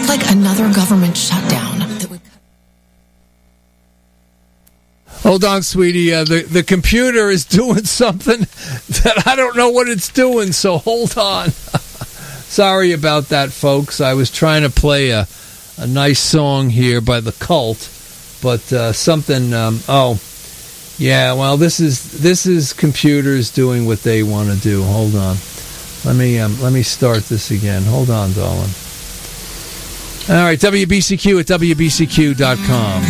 like another government shutdown. Hold on, sweetie. The computer is doing something that I don't know what it's doing, so hold on. Sorry about that, folks. I was trying to play a nice song here by The Cult, but something... yeah, well, this is computers doing what they want to do. Hold on. Let me start this again. Hold on, darling. All right, WBCQ at WBCQ.com.